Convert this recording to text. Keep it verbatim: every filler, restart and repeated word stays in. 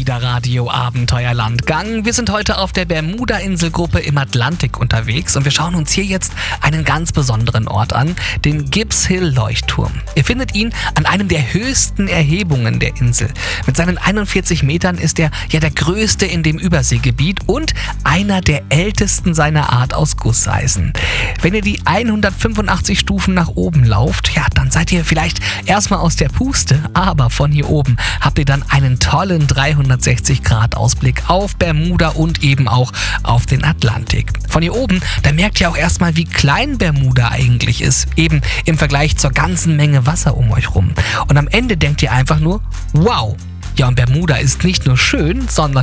wieder Radio Abenteuerlandgang. Wir sind heute auf der Bermuda-Inselgruppe im Atlantik unterwegs und wir schauen uns hier jetzt einen ganz besonderen Ort an, den Gibbs Hill Leuchtturm. Ihr findet ihn an einem der höchsten Erhebungen der Insel. Mit seinen einundvierzig Metern ist er ja der größte in dem Überseegebiet und einer der ältesten seiner Art aus Gusseisen. Wenn ihr die hundertfünfundachtzig Stufen nach oben lauft, ja, dann seid ihr vielleicht erstmal aus der Puste, aber von hier oben habt ihr dann einen tollen dreihundertsechzig Grad Ausblick auf Bermuda und eben auch auf den Atlantik. Von hier oben, da merkt ihr auch erstmal, wie klein Bermuda eigentlich ist, eben im Vergleich zur ganzen Menge Wasser um euch rum. Und am Ende denkt ihr einfach nur, wow! Ja, und Bermuda ist nicht nur schön, sondern